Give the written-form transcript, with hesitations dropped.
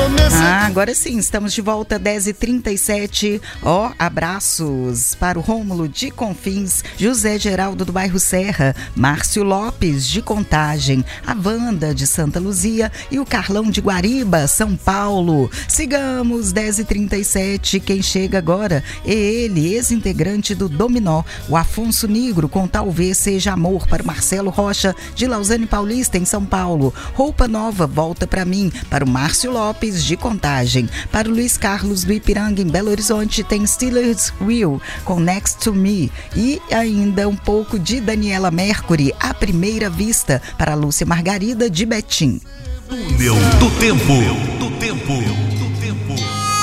Agora sim, estamos de volta, 10h37. Abraços para o Rômulo de Confins, José Geraldo do bairro Serra, Márcio Lopes de Contagem, a Wanda de Santa Luzia e o Carlão de Guariba, São Paulo. Sigamos, 10h37. Quem chega agora é ele, ex-integrante do Dominó, o Afonso Negro, com Talvez Seja Amor, para o Marcelo Rocha de Lausanne Paulista, em São Paulo. Roupa Nova, Volta Pra Mim, para o Márcio Lopes de Contagem. Para o Luiz Carlos do Ipiranga, em Belo Horizonte, tem Steelers Wheel com Next to Me. E ainda um pouco de Daniela Mercury, À Primeira Vista, para a Lúcia Margarida de Betim. Túnel do Tempo.